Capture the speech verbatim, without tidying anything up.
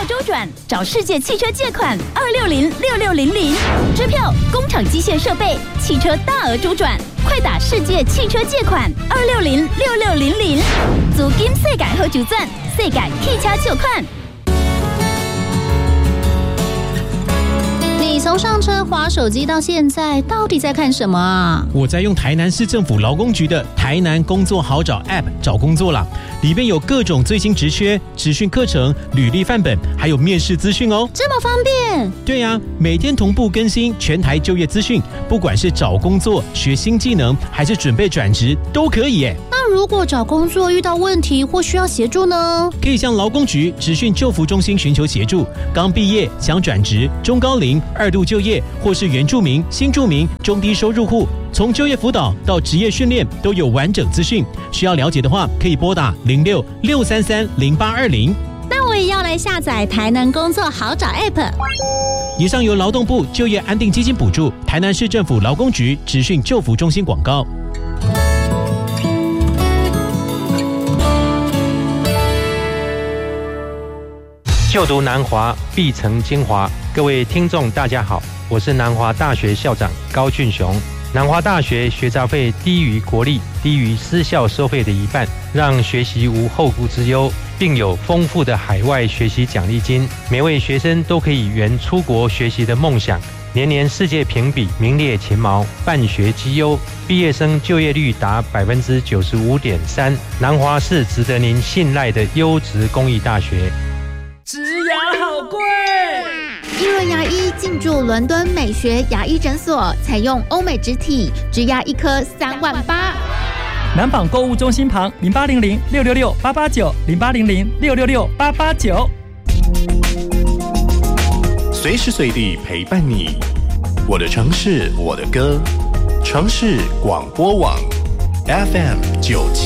周转，找世界汽车借款二六零六六零零。支票、工厂机械设备、汽车大额周转，快打世界汽车借款二六零六六零零。租金世界好周转，世界汽车借款。 你从上车滑手机到现在，到底在看什么啊？ 我在用台南市政府劳工局的台南工作好找 App 找工作啦，里面有各种最新职缺、职训课程、履历范本，还有面试资讯哦。 这么方便？ 对呀、啊，每天同步更新全台就业资讯，不管是找工作、学新技能，还是准备转职，都可以耶。 那如果找工作遇到问题或需要协助呢？ 可以向劳工局职训就服中心寻求协助。刚毕业想转职、中高龄、二度就业，或是原住民、新住民、中低收入户，从就业辅导到职业训练都有完整资讯。需要了解的话，可以拨打零六六三三零八二零。 那我也要来下载台南工作好找 App。 以上由劳动部就业安定基金补助，台南市政府劳工局职训就服中心广告。 就读南华必成精华，各位听众大家好，我是南华大学校长高俊雄。南华大学学杂费低于国立、低于私校收费的一半，让学习无后顾之忧，并有丰富的海外学习奖励金，每位学生都可以圆出国学习的梦想。年年世界评比名列前茅，办学绩优，毕业生就业率达百分之九十五点三。南华是值得您信赖的优质公益大学。 植牙好贵。 一轮牙医进驻伦敦美学牙医诊所，采用欧美植体，植牙一颗三万八。 南纺购物中心旁零八零零六六六八八九零八零零六六六八八九。 随时随地陪伴你，我的城市，我的歌，城市广播网 F M 九七。